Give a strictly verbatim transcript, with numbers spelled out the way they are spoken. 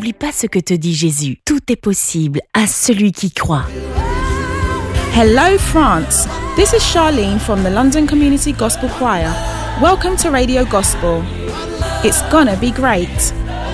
N'oublie pas ce que te dit Jésus. Tout est possible à celui qui croit. Hello France, this is Charlene from the London Community Gospel Choir. Welcome to Radio Gospel. It's gonna be great.